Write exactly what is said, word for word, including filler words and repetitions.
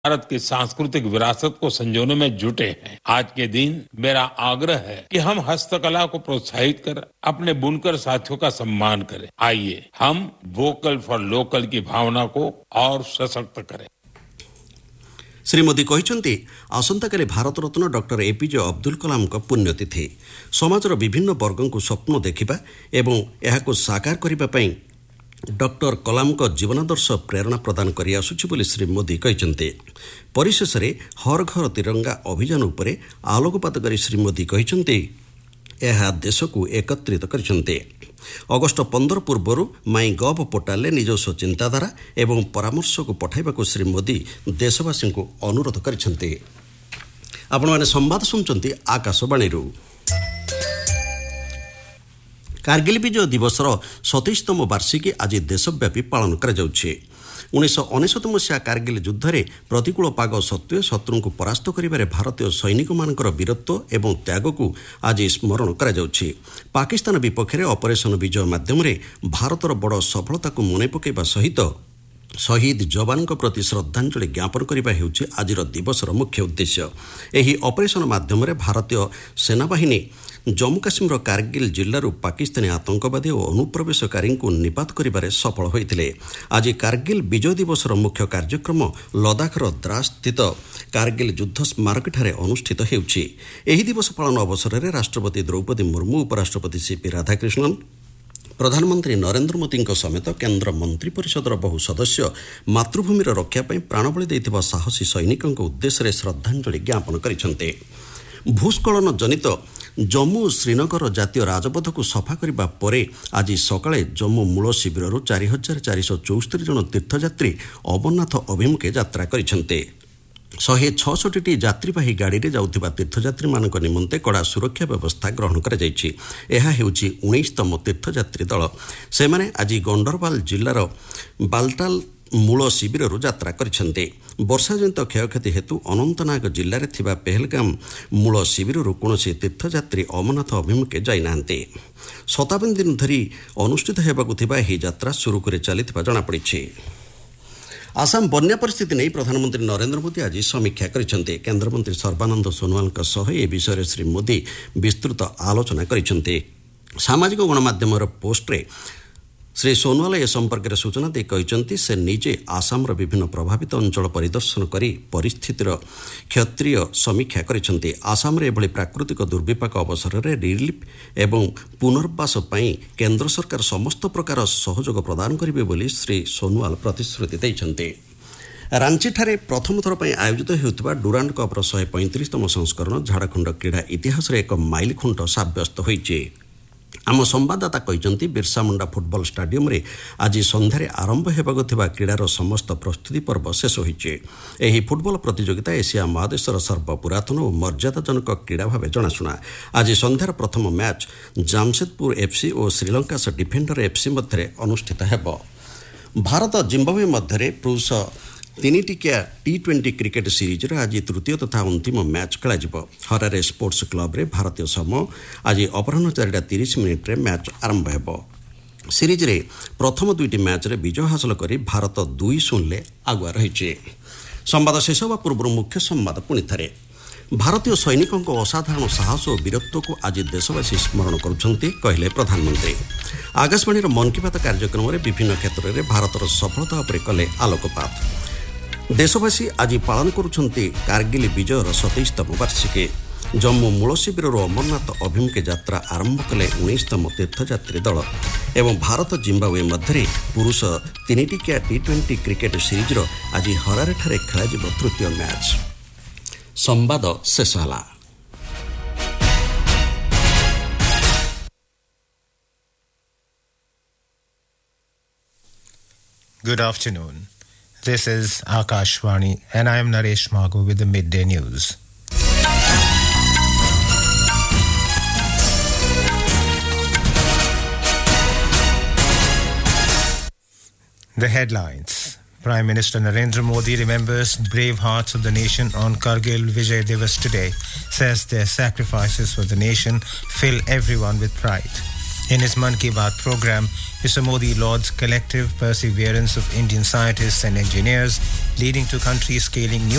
भारत की सांस्कृतिक विरासत को संजोने में जुटे हैं। आज के दिन मेरा आग्रह है कि हम हस्तकला को प्रोत्साहित कर अपने बुनकर साथियों का सम्मान करें। आइए हम वोकल फॉर लोकल की भावना को और सशक्त करें। श्री मोदी कहते आसंताकाली भारत रत्न डॉक्टर एपीजे अब्दुल कलाम पुण्यतिथि समाजर विभिन्न वर्ग को स्वप्न देखा एवं यह साकार करने डॉक्टर कलाम को जीवनादर्श प्रेरणा प्रदान कर आसुछि बोली श्री मोदी कहते। परिशेष हर घर तिरंगा अभियान उपरे आलोकपात कर श्री मोदी कहते यह देश को एकत्रित करछन्ते। अगस्ट पंद्रह पूर्व माई गव पोर्टाल निजस्व चिंताधारा एवं परामर्श को पठाइबा को श्री मोदी देशवासी को अनुरोध करछन्ते। आपण माने संवाद सुनछन्ते आकाशवाणी। कारगिल विजय दिवसर सतैशतम वार्षिकी आज देशव्यापी पालन कर उन्नीस अनेशत मसीहा कारगिल युद्ध में प्रतिकूल पाग सत्वे शत्रु को परास्त करिबारे भारतीय सैनिक मानकर वीरत्व एवं त्याग को आज स्मरण कर पाकिस्तान विपक्ष में ऑपरेशन विजय माध्यम भारतर बड़ सफलता को मन पकाइबा सहित शहीद जवान प्रति श्रद्धांजलि ज्ञापन करने हेउछि आज दिवसर मुख्य उद्देश्य। एही ऑपरेशन माध्यम भारतीय सेनाबाहिनी जम्मू काश्मीर कारगिल जिल्लारू पाकिस्तानी आतंकवादी और अनुप्रवेशकारी को निपात करिबारे सफल होइतिले। आज कारगिल विजय दिवसर मुख्य कार्यक्रम लद्दाखर द्रास स्थित कारगिल युद्ध स्मारकଠାରେ अनुष्ठित हेउछि। एही दिवस पालन अवसर में राष्ट्रपति द्रौपदी मुर्मू, उपराष्ट्रपति सीपी राधाकृष्णन, प्रधानमंत्री नरेंद्र मोदी समेत केन्द्र मंत्रिपरिषदर बहु सदस्य मातृभूमिर रक्षा ପାଇଁ प्राणबଳି ଦେଇଥିବା साहसी सैनिकों उद्देश्य श्रद्धांजलि ज्ञापन କରିଛନ୍ତି। भूस्खलन जनित जम्मू श्रीनगर जातीय राजपथ को सफा करने पर आज सकाळे जम्मू मूल शिविर चार हजार चार सौ चौस्तरी जन तीर्थयात्री अमरनाथ अभिमुखे यात्रा करिसेंते। शहे छठी यात्रीवाही गाड़ी में जाउथिबा तीर्थयात्री मानक निमंते कड़ा सुरक्षा व्यवस्था ग्रहण करा जायछि। एहा हेउछि उन्नीसतम तीर्थयात्री दल। सेमाने आज गंडरबाल जिल्लार बालटाल मूल शिविर यात्रा करिसेंते। वर्षा जनित क्षयक्षति हेतु अनंतनाग जिले में थिबा पहलगाम मूल शिविर कौनसी तीर्थयात्री अमरनाथ अभिमुखे जाइनाहांते। शताब्दी दिन धरी अनुष्ठित हेबाकु थिबा एही यात्रा सुरुखुरे चलिथिबा जणापड़िछि। आसाम बन्या परिस्थिति नहीं प्रधानमंत्री नरेंद्र मोदी आज समीक्षा करिसेंते। केन्द्रमंत्री सर्बानंद सोनोवाल सह ए विषय श्री मोदी विस्तृत आलोचना करिसेंते। सामाजिक गणमाध्यम पोस्ट्रे श्री सोनोवाल ए संपर्क में सूचना दे कहते से निजे आसाम विभिन्न प्रभावित अंचल परिदर्शन कर परिस्थितिर क्षत्रिय समीक्षा करते। आसाम रे एभली प्राकृतिक दुर्विपाक अवसर में रिलीफ एवं पुनर्वास पई केंद्र सरकार समस्त प्रकार सहयोग प्रदान करेंगे बोली श्री सोनोवाल प्रतिश्रुति देइछन्ते। रांचीଠାରେ प्रथम थर पर आयोजित होता डुरांड कपर शहे पैंतीसतम संस्करण झारखंड क्रीड़ा इतिहास एक माइल खुंट साब्यस्त होइछि। आम संवाददाता कहते बिरसा मुंडा फुटबल स्टाडियम रे आज संध्यारे आरंभ हेबाकु थिबा क्रीडार समस्त प्रस्तुति पर्व शेष होइछि। एही फुटबल प्रतियोगिता एशिया महादेशर सर्वपुरातन और मर्यादाजनक क्रीड़ा भाव जनाशुना। आज संध्यार प्रथम मैच जामशेदपुर एफसी और श्रीलंका डिफेंडर एफसी मध्य अनुष्ठित हेब। भारत जिम्बाब्वे मध्य पुरुष तीन टिकिया टी ट्वेंटी क्रिकेट सीरीज आज तृतीय तथा अंतिम मैच खेल हरारे स्पोर्ट्स क्लब रे भारतीय समय आज अपराह चारिटा तीस मिनिट रे मैच आरंभ हेब। सीरीज रे प्रथम दुईटी मैच रे विजय हासिल कर भारत दुई शून्य आगुआ रही। संवाद शेष होगा पूर्व मुख्य संवाद पुणी थे। भारतीय सैनिकों को असाधारण साहस और वीरत्व को आज देशवासी स्मरण करुछन्ति कहले प्रधानमंत्री। आकाशवाणी मन की बात कार्यक्रम में विभिन्न क्षेत्र में भारतर सफलता उपर कले आलोकपात। देशवासी आज पालन करुछन्ति कारगिल विजयर सतैशतम वार्षिकी। जम्मू मूल शिविर अमरनाथ अभिमुखे यात्रा आरंभ कले उन्नीसतम तीर्थयात्री दल एवं भारत जिम्बाब्वे मध्य पुरुष तीन टिकिया टी ट्वेंटी क्रिकेट सीरीज आज हरारे ठारे खेल तृतीय मैच। संवाद शेष होला। Good afternoon. This is Akashvani and I am Naresh Magu with the midday news. The headlines. Prime Minister Narendra Modi remembers brave hearts of the nation on Kargil Vijay Divas today, says their sacrifices for the nation fill everyone with pride. In his Mann Ki Baat program, Mister Modi lauds collective perseverance of Indian scientists and engineers, leading to countries scaling new